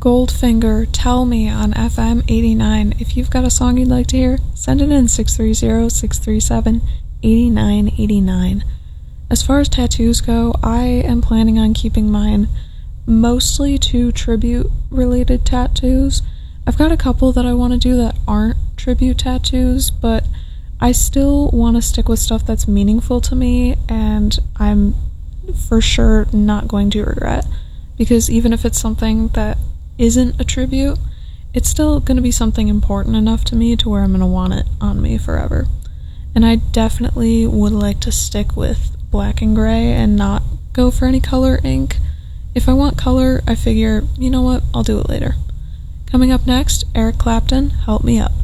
Goldfinger, tell me on FM 89. If you've got a song you'd like to hear, send it in 630-637-8989. As far as tattoos go, I am planning on keeping mine mostly to tribute-related tattoos. I've got a couple that I want to do that aren't tribute tattoos, but I still want to stick with stuff that's meaningful to me, and I'm for sure not going to regret, because even if it's something that isn't a tribute, it's still going to be something important enough to me to where I'm going to want it on me forever. And I definitely would like to stick with black and gray and not go for any color ink. If I want color, I figure, you know what, I'll do it later. Coming up next, Eric Clapton, Help Me Up.